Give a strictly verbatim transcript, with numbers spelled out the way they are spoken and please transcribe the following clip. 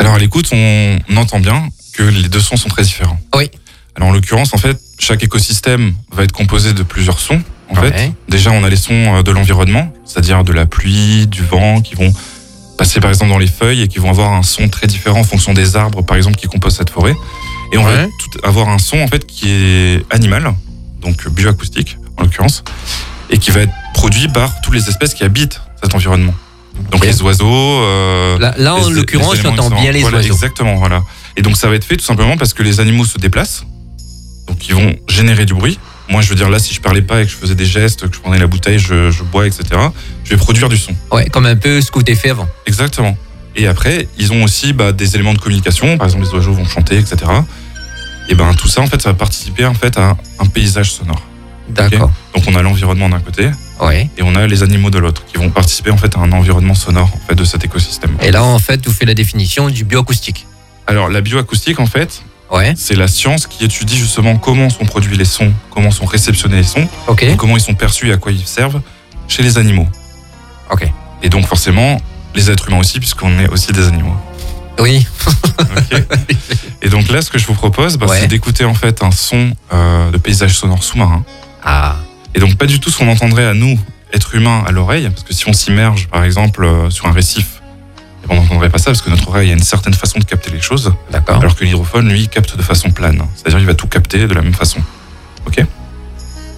Alors à l'écoute, on, on entend bien que les deux sons sont très différents. Oui. Alors en l'occurrence, en fait, chaque écosystème va être composé de plusieurs sons. En Ouais. fait, déjà on a les sons de l'environnement, c'est-à-dire de la pluie, du vent, qui vont passer par exemple dans les feuilles et qui vont avoir un son très différent en fonction des arbres, par exemple, qui composent cette forêt. Et on Ouais. va tout avoir un son en fait qui est animal, donc bioacoustique en l'occurrence, et qui va être produit par toutes les espèces qui habitent cet environnement. Donc Ok. les oiseaux. Euh, Là, là, en les- l'occurrence, les éléments j'entends extérieurs. bien les Voilà, oiseaux. Exactement, voilà. Et donc ça va être fait tout simplement parce que les animaux se déplacent, donc ils vont générer du bruit. Moi, je veux dire, là, si je parlais pas et que je faisais des gestes, que je prenais la bouteille, je, je bois, et cetera, je vais produire du son. Ouais, comme un peu ce que tu fait avant. Exactement. Et après, ils ont aussi bah, des éléments de communication. Par exemple, les oiseaux vont chanter, et cetera. Et ben tout ça, en fait, ça va participer en fait à un paysage sonore. D'accord. Donc, on a l'environnement d'un côté Ouais. et on a les animaux de l'autre qui vont participer en fait à un environnement sonore en fait de cet écosystème. Et là, en fait, tu fais la définition du bioacoustique. Alors, la bioacoustique, en fait, Ouais. c'est la science qui étudie justement comment sont produits les sons, comment sont réceptionnés les sons, Ok. et comment ils sont perçus et à quoi ils servent chez les animaux. Ok. Et donc, forcément, les êtres humains aussi, puisqu'on est aussi des animaux. Oui. Ok. Et donc là, ce que je vous propose, bah, Ouais. c'est d'écouter en fait un son euh, de paysage sonore sous-marin. Ah. Et donc pas du tout ce qu'on entendrait à nous, êtres humains, à l'oreille, parce que si on s'immerge, par exemple, euh, sur un récif, eh ben, on n'entendrait pas ça, parce que notre oreille a une certaine façon de capter les choses, D'accord. alors que l'hydrophone, lui, capte de façon plane. C'est-à-dire qu'il va tout capter de la même façon. Ok ?